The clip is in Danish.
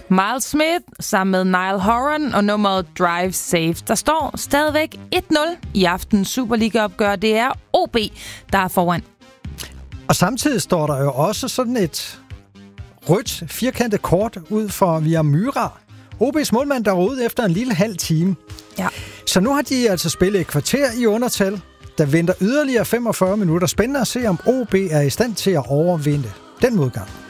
Miles Smith sammen med Niall Horan og nummeret Drive Safe. Der står stadigvæk 1-0 i aftens Superliga-opgør. Det er OB, der er foran. Og samtidig står der jo også sådan et rødt firkantet kort ud for Via Myra. OB's målmand, der var ude efter en lille halv time. Ja. Så nu har de altså spillet et kvarter i undertal. Der venter yderligere 45 minutter. Spændende at se, om OB er i stand til at overvinde den modgang.